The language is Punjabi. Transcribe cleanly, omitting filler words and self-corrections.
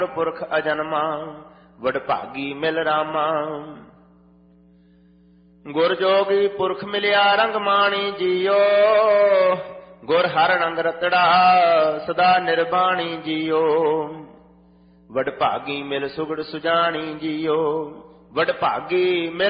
ਪੁਰਖ ਅਜਨਮਾ, ਵਡਭਾਗੀ ਮਿਲ ਰਾਮਾ। ਗੁਰ ਜੋਗੀ ਪੁਰਖ ਮਿਲਿਆ ਰੰਗ ਮਾਣੀ ਜੀਓ, ਗੁਰ ਹਰ ਰੰਗ ਰਤੜਾ ਸਦਾ ਨਿਰਬਾਣੀ ਜੀਓ। ਵਡਭਾਗੀ ਮਿਲ ਸੁਗੜ ਸੁਜਾਣੀ ਜੀਓ, ਵਡਭਾਗੀ ਮਿਲ